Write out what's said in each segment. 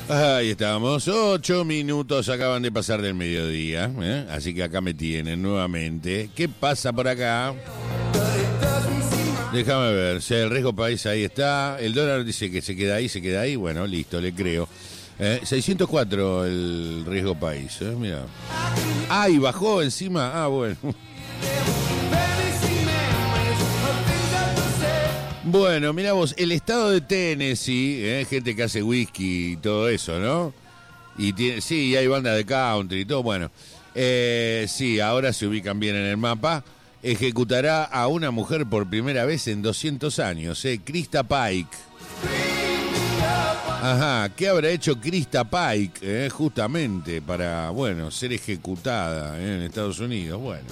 Ahí estamos, 8 minutos acaban de pasar del mediodía, así que acá me tienen nuevamente. ¿Qué pasa por acá? Déjame ver, si el riesgo país ahí está, el dólar dice que se queda ahí, bueno, listo, le creo. 604 el riesgo país, mira. Ah, y bajó encima, bueno. Bueno, mirá vos, el estado de Tennessee, gente que hace whisky y todo eso, ¿no? Y tiene, sí, hay bandas de country y todo, bueno. Sí, ahora se ubican bien en el mapa. Ejecutará a una mujer por primera vez en 200 años, Krista Pike. Ajá, ¿qué habrá hecho Krista Pike, justamente para, bueno, ser ejecutada en Estados Unidos? Bueno.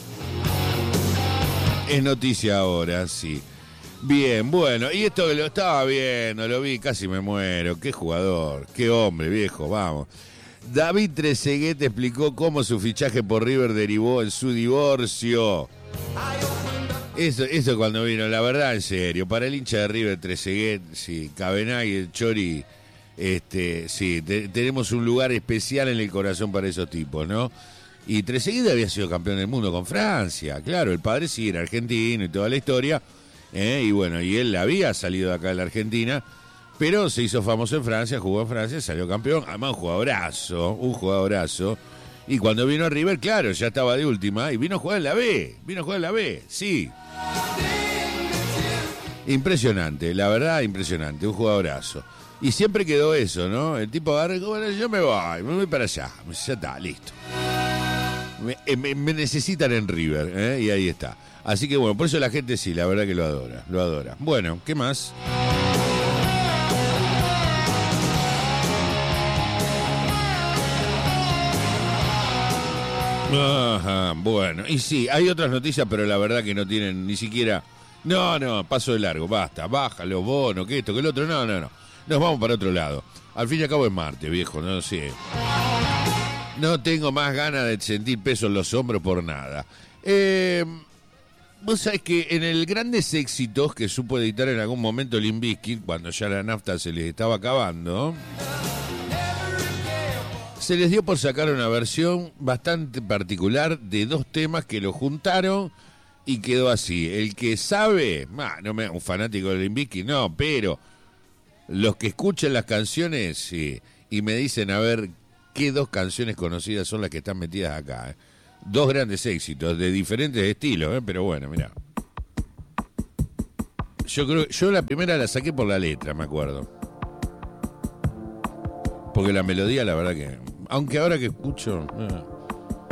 Es noticia ahora, sí. Bien, bueno, y esto que lo estaba viendo, lo vi, casi me muero. Qué jugador, qué hombre, viejo, vamos. David Trezeguet explicó cómo su fichaje por River derivó en su divorcio. Eso cuando vino, la verdad, en serio, para el hincha de River, Trezeguet, sí, Cabenay, el Chori, sí, tenemos un lugar especial en el corazón para esos tipos, ¿no? Y Trezeguet había sido campeón del mundo con Francia, claro, el padre sí era argentino y toda la historia. Y bueno, y él había salido de acá de la Argentina, pero se hizo famoso en Francia, jugó en Francia, salió campeón, además un jugadorazo. Y cuando vino a River, claro, ya estaba de última, y vino a jugar en la B, sí. Impresionante, la verdad, impresionante, un jugadorazo. Y siempre quedó eso, ¿no? El tipo agarra y dijo, bueno, yo me voy para allá, ya está, listo. Me necesitan en River, y ahí está. Así que bueno, por eso la gente sí, la verdad que lo adora. Bueno, ¿qué más? Ajá, bueno, y sí, hay otras noticias, pero la verdad que no tienen ni siquiera... No, paso de largo, basta, bájalo, bono, que esto, que el otro, no. Nos vamos para otro lado. Al fin y al cabo es martes, viejo, no sé. No tengo más ganas de sentir peso en los hombros por nada. Vos sabés que en el Grandes Éxitos que supo editar en algún momento Limp Bizkit, cuando ya la nafta se les estaba acabando, se les dio por sacar una versión bastante particular de dos temas que lo juntaron y quedó así. El que sabe, un fanático de Limp Bizkit, no, pero los que escuchan las canciones sí, y me dicen a ver qué dos canciones conocidas son las que están metidas acá, Dos grandes éxitos de diferentes estilos, pero bueno, mirá. Yo la primera la saqué por la letra, me acuerdo. Porque la melodía, la verdad que... Aunque ahora que escucho...